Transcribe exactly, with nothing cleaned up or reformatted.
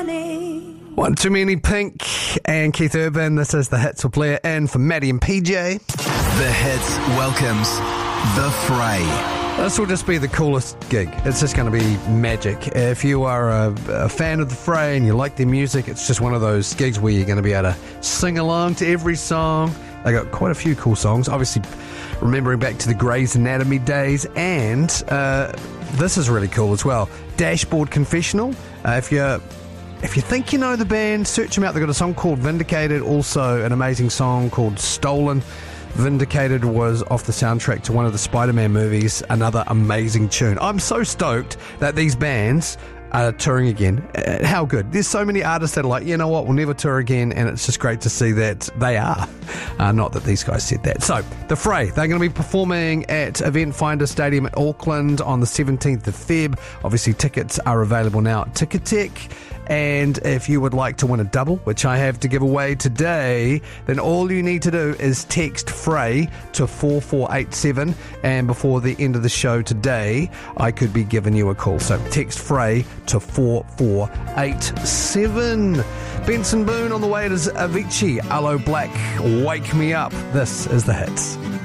One Too Many, Pink and Keith Urban. This is The Hits. We'll play it in for Maddie and P J. The Hits welcomes The Fray. This will just be the coolest gig. It's just going to be magic. If you are a, a fan of The Fray and you like their music, it's just one of those gigs where you're going to be able to sing along to every song. They got quite a few cool songs. Obviously, remembering back to the Grey's Anatomy days. And uh, this is really cool as well. Dashboard Confessional. Uh, if you're... If you think you know the band, search them out. They've got a song called Vindicated, also an amazing song called Stolen. Vindicated was off the soundtrack to one of the Spider-Man movies, another amazing tune. I'm so stoked that these bands are touring again. Uh, how good. There's so many artists that are like, you know what, we'll never tour again, and it's just great to see that they are. Uh, not that these guys said that. So, The Fray, they're going to be performing at Event Finder Stadium at Auckland on the seventeenth of February. Obviously, tickets are available now at Ticketek. And if you would like to win a double, which I have to give away today, then all you need to do is text Fray to four four eight seven, and before the end of the show today, I could be giving you a call. So text Fray to four four eight seven. Benson Boone on the way to Avicii, Aloe Black, Wake Me Up. This is The Hits.